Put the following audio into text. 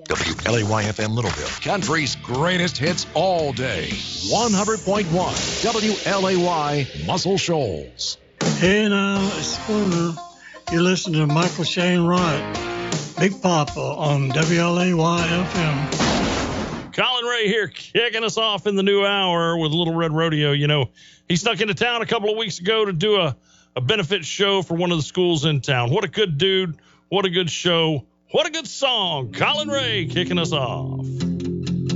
WLAY-FM Littleville, country's greatest hits all day. 100.1 WLAY Muscle Shoals. Hey now, it's Spooner. You're listening to Michael Shane Wright, Big Papa on WLAY-FM. Colin Ray here, kicking us off in the new hour with Little Red Rodeo. You know, he snuck into town a couple of weeks ago to do a benefit show for one of the schools in town. What a good dude. What a good show. What a good song. Colin Ray kicking us off.